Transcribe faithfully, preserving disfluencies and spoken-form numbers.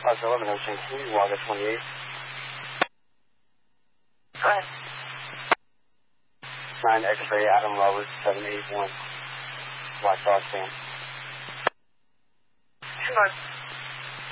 Plus eleven Ocean Key, Water twenty-eight. Go ahead. nine X-ray, Adam Roberts, seven eight one. Black Dog Fan. Two North.